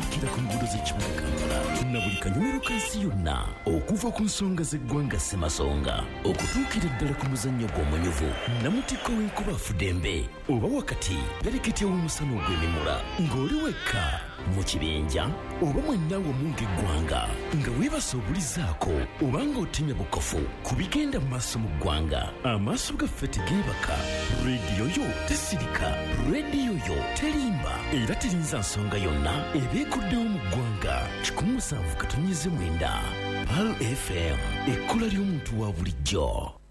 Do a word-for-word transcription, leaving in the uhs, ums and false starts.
okutuukira ku nguudo z'ekibuga Kampala na buli kanyomero kansi yonna okuva ku nsonga z'eggwanga Ssemasonga okutuukira ddala ku muzannyo gw'omunyuvu namutikko w'enkuba Fudembe oba wakati pereketya w'omusana ogw'emimula ng'oli wekka mu kibinja oba mwennawe mu ng'eggwanga nga weebase obulizaako oba ng'otemya bukofu ku bigenda mu maaso mu ggwanga amaaso gaffe tegeebaka rediyo yo tesirika rediyo yo terimba era terinza nsonga yonna ebeekuddewo mu ggwanga kikumi musanvu katonnyeze mwenda P A L F M ekkola ly'omuntu wa bulijjo.